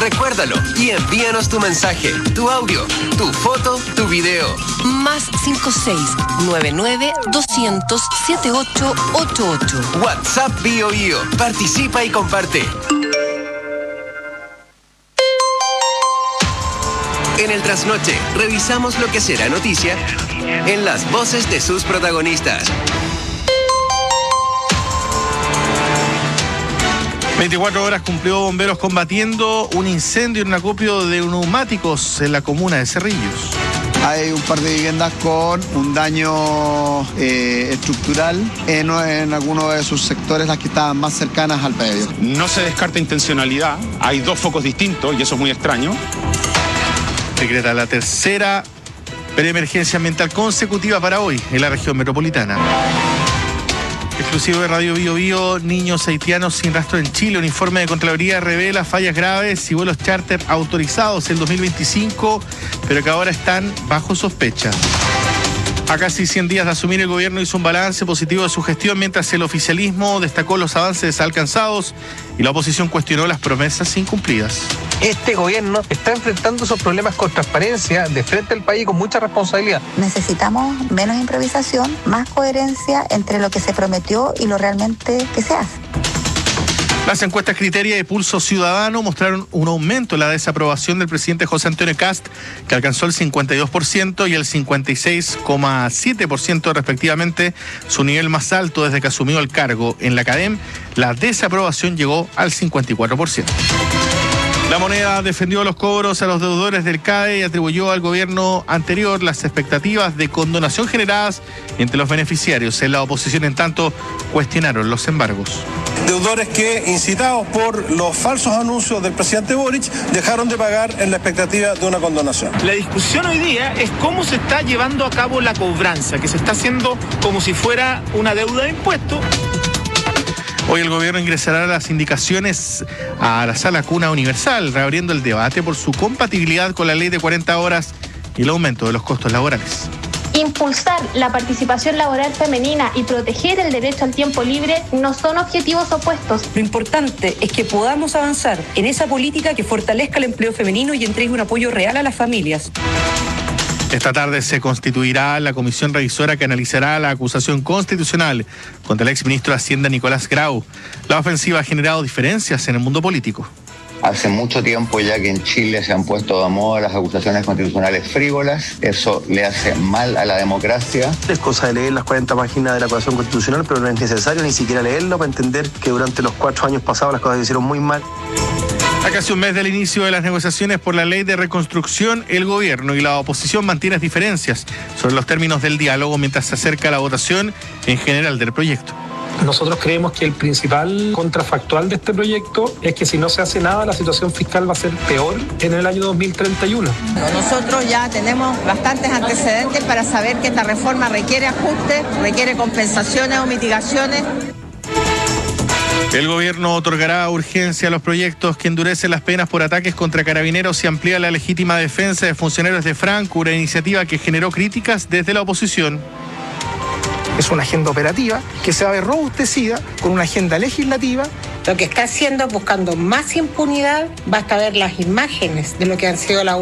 Recuérdalo y envíanos tu mensaje, tu audio, tu foto, tu video. Más 56-99-200-7888. WhatsApp Bio Bio. Participa y comparte. En el Trasnoche, revisamos lo que será noticia en las voces de sus protagonistas. 24 horas cumplió bomberos combatiendo un incendio en un acopio de neumáticos en la comuna de Cerrillos. Hay un par de viviendas con un daño estructural en algunos de sus sectores, las que estaban más cercanas al predio. No se descarta intencionalidad, hay 2 focos distintos y eso es muy extraño. Decreta la tercera preemergencia ambiental consecutiva para hoy en la región metropolitana. Exclusivo de Radio Bio Bio, niños haitianos sin rastro en Chile. Un informe de Contraloría revela fallas graves y vuelos charter autorizados en 2025, pero que ahora están bajo sospecha. A casi 100 días de asumir, el gobierno hizo un balance positivo de su gestión, mientras el oficialismo destacó los avances alcanzados y la oposición cuestionó las promesas incumplidas. Este gobierno está enfrentando esos problemas con transparencia de frente al país con mucha responsabilidad. Necesitamos menos improvisación, más coherencia entre lo que se prometió y lo realmente que se hace. Las encuestas Criteria y Pulso Ciudadano mostraron un aumento en la desaprobación del presidente José Antonio Kast, que alcanzó el 52% y el 56,7% respectivamente, su nivel más alto desde que asumió el cargo. En la CADEM, la desaprobación llegó al 54%. La Moneda defendió los cobros a los deudores del CAE y atribuyó al gobierno anterior las expectativas de condonación generadas entre los beneficiarios. En la oposición, en tanto, cuestionaron los embargos. Deudores que, incitados por los falsos anuncios del presidente Boric, dejaron de pagar en la expectativa de una condonación. La discusión hoy día es cómo se está llevando a cabo la cobranza, que se está haciendo como si fuera una deuda de impuestos. Hoy el gobierno ingresará las indicaciones a la Sala Cuna Universal, reabriendo el debate por su compatibilidad con la ley de 40 horas y el aumento de los costos laborales. Impulsar la participación laboral femenina y proteger el derecho al tiempo libre no son objetivos opuestos. Lo importante es que podamos avanzar en esa política que fortalezca el empleo femenino y entregue un apoyo real a las familias. Esta tarde se constituirá la comisión revisora que analizará la acusación constitucional contra el exministro de Hacienda Nicolás Grau. La ofensiva ha generado diferencias en el mundo político. Hace mucho tiempo ya que en Chile se han puesto de moda las acusaciones constitucionales frívolas. Eso le hace mal a la democracia. Es cosa de leer las 40 páginas de la acusación constitucional, pero no es necesario ni siquiera leerlo para entender que durante los 4 años pasados las cosas se hicieron muy mal. A casi un mes del inicio de las negociaciones por la ley de reconstrucción, el gobierno y la oposición mantienen diferencias sobre los términos del diálogo mientras se acerca la votación en general del proyecto. Nosotros creemos que el principal contrafactual de este proyecto es que si no se hace nada, la situación fiscal va a ser peor en el año 2031. Nosotros ya tenemos bastantes antecedentes para saber que esta reforma requiere ajustes, requiere compensaciones o mitigaciones. El gobierno otorgará urgencia a los proyectos que endurecen las penas por ataques contra carabineros y amplía la legítima defensa de funcionarios de Franco, una iniciativa que generó críticas desde la oposición. Es una agenda operativa que se va a ver robustecida con una agenda legislativa. Lo que está haciendo es buscando más impunidad. Basta ver las imágenes de lo que han sido las